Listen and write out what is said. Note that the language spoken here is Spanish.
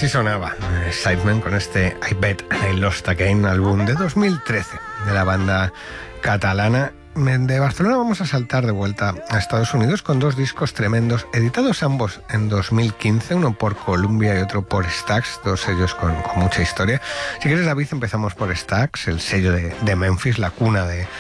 Así sonaba Sidemen con este I Bet and I Lost Again, álbum de 2013 de la banda catalana. De Barcelona vamos a saltar de vuelta a Estados Unidos con dos discos tremendos, editados ambos en 2015, uno por Columbia y otro por Stax, dos sellos con mucha historia. Si quieres, David, empezamos por Stax, el sello de Memphis, la cuna de